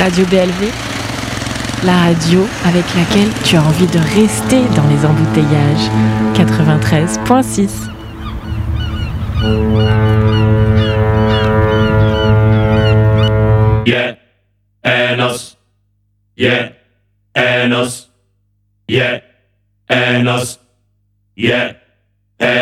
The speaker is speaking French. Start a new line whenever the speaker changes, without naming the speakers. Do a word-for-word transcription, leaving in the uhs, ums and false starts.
Radio B L V, la radio avec laquelle tu as envie de rester dans les embouteillages. quatre-vingt-treize virgule six.
Yeah, and us. Yeah, and us. Yeah, and us. Yeah.